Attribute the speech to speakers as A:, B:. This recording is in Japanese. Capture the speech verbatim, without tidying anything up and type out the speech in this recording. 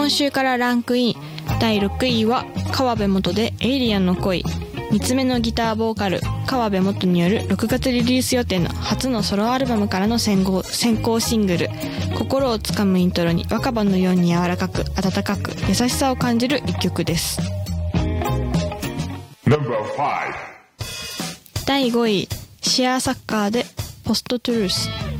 A: 今週からランクイン。だいろくいは川辺元でエイリアンの恋。みっつめのギターボーカル川辺元によるろくがつリリース予定の初のソロアルバムからの先行、先行シングル。心をつかむイントロに若葉のように柔らかく温かく優しさを感じる一曲です。だいごいシェアサッカーでポストトゥルース。